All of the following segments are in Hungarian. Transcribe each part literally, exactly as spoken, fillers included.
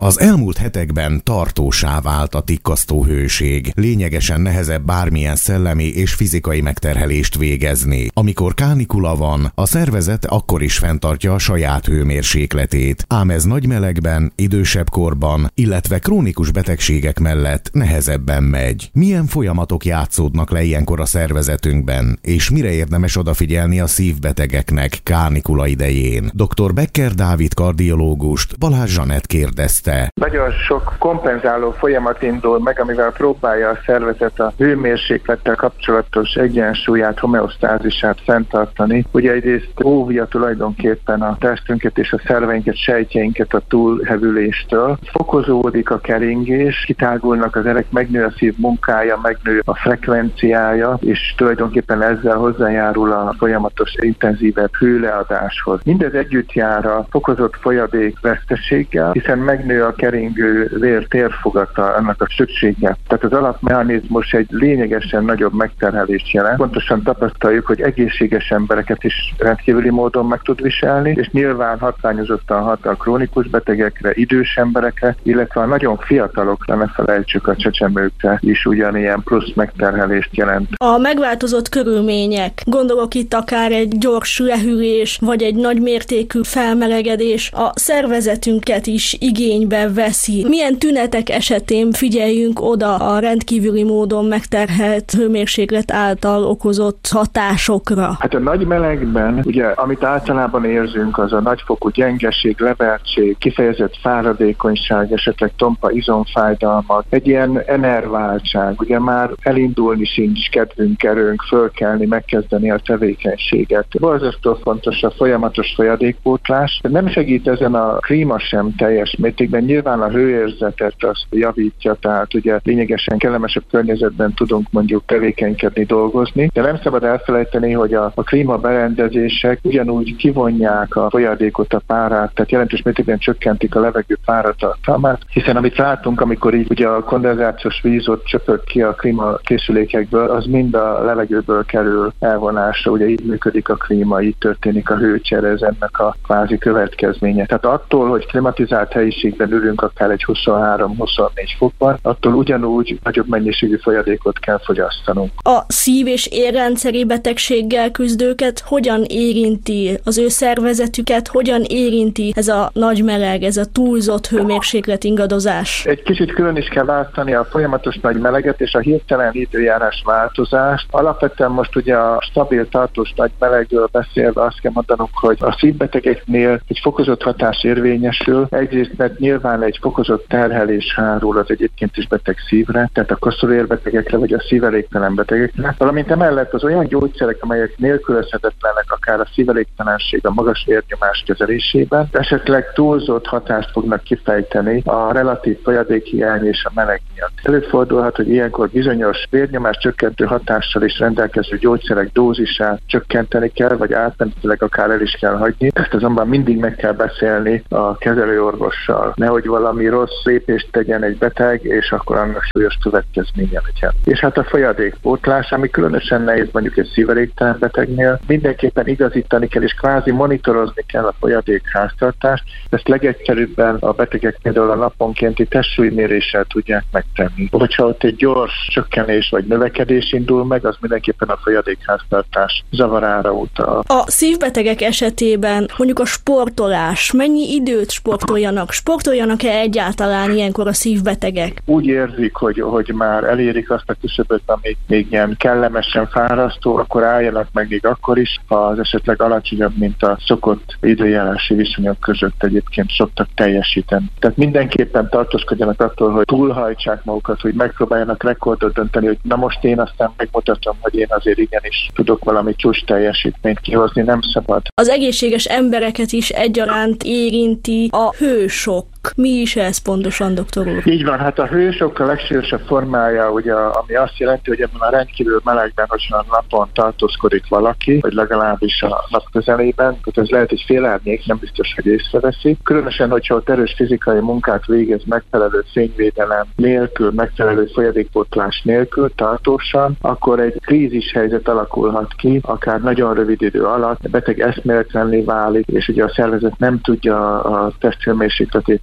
Az elmúlt hetekben tartósá vált a tikkasztó hőség. Lényegesen nehezebb bármilyen szellemi és fizikai megterhelést végezni. Amikor kánikula van, a szervezet akkor is fenntartja a saját hőmérsékletét. Ám ez nagy melegben, idősebb korban, illetve krónikus betegségek mellett nehezebben megy. Milyen folyamatok játszódnak le ilyenkor a szervezetünkben, és mire érdemes odafigyelni a szívbetegeknek kánikula idején? doktor Becker Dávid kardiológust Balázs Zsanett kérdezte. Nagyon sok kompenzáló folyamat indul meg, amivel próbálja a szervezet a hőmérséklettel kapcsolatos egyensúlyát, homeosztázisát fenntartani. Ugye egyrészt óvja tulajdonképpen a testünket és a szerveinket, sejtjeinket a túlhevüléstől. Fokozódik a keringés, kitágulnak az erek, megnő a szív munkája, megnő a frekvenciája, és tulajdonképpen ezzel hozzájárul a folyamatos intenzívebb hőleadáshoz. Mindez együtt jár a fokozott folyadék veszteséggel, hiszen megnő a keringő vér térfogata, annak a szüksége. Tehát az alapmechanizmus egy lényegesen nagyobb megterhelést jelent. Pontosan tapasztaljuk, hogy egészséges embereket is rendkívüli módon meg tud viselni, és nyilván hatványozottan hat a krónikus betegekre, idős emberekre, illetve a nagyon fiatalokra, ne felejtsük, a csecsemőkre is ugyanilyen plusz megterhelést jelent. A megváltozott körülmények, gondolok itt akár egy gyors lehűlés, vagy egy nagymértékű felmelegedés, a szervezetünket is igénybe veszi. Milyen tünetek esetén figyeljünk oda a rendkívüli módon megterhelt hőmérséklet által okozott hatásokra? Hát a nagy melegben, ugye, amit általában érzünk, az a nagyfokú gyengeség, levertség, kifejezett fáradékonyság, esetleg tompa izomfájdalmak, egy ilyen enerváltság, ugye már elindulni sincs kedvünk, erőnk, fölkelni, megkezdeni a tevékenységet. Borzasztó fontos a folyamatos folyadékpótlás. Nem segít ezen a klíma sem teljes mértékben, nyilván a hőérzetet azt javítja, tehát ugye lényegesen kellemesebb környezetben tudunk mondjuk tevékenykedni, dolgozni, de nem szabad elfelejteni, hogy a, a klímaberendezések ugyanúgy kivonják a folyadékot, a párát, tehát jelentős mértékben csökkentik a levegő páratartalmát, hiszen amit látunk, amikor így ugye a kondenzációs vízot csöpög ki a klímakészülékekből, az mind a levegőből kerül elvonásra, ugye így működik a klíma, így történik a hőcsere, ez ennek a kvázi következménye. Tehát attól, hogy klimatizált helyiségben ülünk akár egy huszonhárom-huszonnégy fokban, attól ugyanúgy nagyobb mennyiségű folyadékot kell fogyasztanunk. A szív- és érrendszeri betegséggel küzdőket hogyan érinti az ő szervezetüket, hogyan érinti ez a nagy meleg, ez a túlzott hőmérséklet ingadozás? Egy kicsit külön is kell választani a folyamatos nagy meleget és a hirtelen időjárás változást. Alapvetően most ugye a stabil, tartós nagy melegről beszélve azt kell mondanunk, hogy a szívbetegeknél egy fokozott hatás érvényesül. Egyrészt, mert nyilván egy fokozott terhelés hárul az egyébként is beteg szívre, tehát a koszorúérbetegekre vagy a szívelégtelen betegekre, valamint emellett az olyan gyógyszerek, amelyek nélkülözhetetlenek akár a szívelégtelenség, a magas vérnyomás kezelésében, esetleg túlzott hatást fognak kifejteni a relatív folyadékhiány és a meleg miatt. Előfordulhat, hogy ilyenkor bizonyos vérnyomás csökkentő hatással is rendelkező gyógyszerek dózisát csökkenteni kell, vagy átmenetileg akár el is kell hagyni. Ezt azonban mindig meg kell beszélni a kezelőorvossal, nehogy valami rossz lépést tegyen egy beteg, és akkor annak súlyos következménye legyen. És hát a folyadékpótlás, ami különösen nehéz mondjuk egy szívelégtelen betegnél, mindenképpen igazítani kell, és kvázi monitorozni kell a folyadékháztartást. Ezt legegyszerűbben a betegek például a naponkénti testsúlyméréssel tudják megtenni. Hogyha ott egy gyors csökkenés vagy növekedés indul meg, az mindenképpen a folyadékháztartás zavarára utal. A szívbetegek esetében mondjuk a sportolás, mennyi időt sportoljanak? Sportoljanak-e egyáltalán ilyenkor a szívbetegek? Úgy érzik, hogy, hogy már elérik azt a küszöböt, ami még ilyen kellemesen fárasztó, akkor álljanak meg még akkor is, ha az esetleg alacsonyabb, mint a szokott időjárási viszonyok között egyébként szoktak teljesíteni. Tehát mindenképpen tartózkodjanak attól, hogy túlhajtsák magukat, hogy megpróbáljanak rekordot dönteni, hogy na most én aztán megmutatom, hogy én azért igenis tudok valami csúcs teljesítményt kihozni, nem szabad. Az egészséges embereket is egyaránt érinti a hősok. Mi is ez pontosan, doktor úr? Így van, hát a hősok a legsúlyosabb formája, ugye, ami azt jelenti, hogy ebben a rendkívül melegben, hogyha napon tartózkodik valaki, vagy legalábbis a nap közelében, tehát ez lehet egy fél árnyék, nem biztos, hogy észreveszi. Különösen, hogyha ott erős fizikai munkát végez megfelelő fényvédelem nélkül, megfelelő folyadékpótlás nélkül, tartósan, akkor egy krízis helyzet alakulhat ki, akár nagyon rövid idő alatt, a beteg eszméletlenné válik, és ugye a szervezet nem tudja a testhőmérsékletét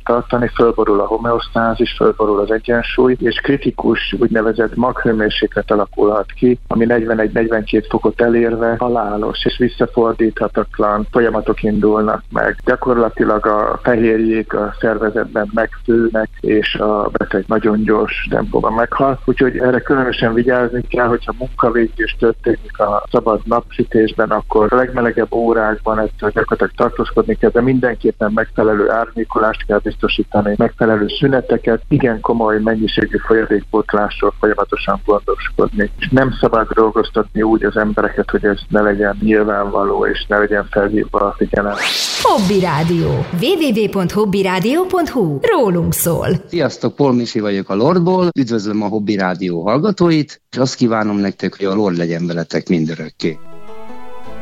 tartani, fölborul a homeosztázis, fölborul az egyensúly, és kritikus úgynevezett maghőmérséklet alakulhat ki, ami negyvenegy-negyvenkét fokot elérve halálos és visszafordíthatatlan folyamatok indulnak meg. Gyakorlatilag a fehérjék a szervezetben megfőnek, és a beteg nagyon gyors tempóban meghal. Úgyhogy erre különösen vigyázni kell, hogyha munkavégzés történik a szabad napsütésben, akkor a legmelegebb órákban ettől gyakorlatilag tartózkodni kell, de mindenképpen megfelelő árnyékolást kell biztosítani, megfelelő szüneteket, igen komoly mennyiségű folyadékpótlásról folyamatosan gondoskodni. És nem szabad dolgoztatni úgy az embereket, hogy ez ne legyen nyilvánvaló, és ne legyen felhívva a figyelem. Hobby Rádió. double-u double-u double-u pont hobby rádió pont hu. Rólunk szól. Sziasztok, Paul Misi vagyok a Lordból. Üdvözlöm a Hobby Rádió hallgatóit, és azt kívánom nektek, hogy a Lord legyen veletek mindörökké.